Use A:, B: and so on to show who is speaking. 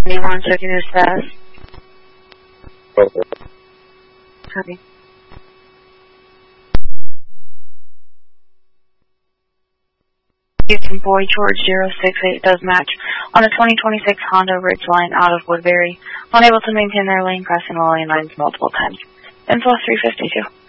A: Anyone checking your status?
B: Okay.
A: Copy. Houston Boy George 068 does match on a 2026 Honda Ridgeline out of Woodbury. Unable to maintain their lane, crossing the lane lines multiple times. Info 352.